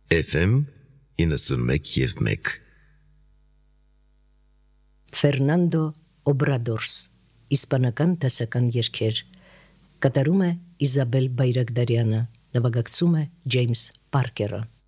FM 91.1 Ֆերնանդո Օբրադորս իսպանական դասական երգեր կատարում է Իզաբել Բայրագդարյանը, նվագակցում է Ջեյմս Պարկերը։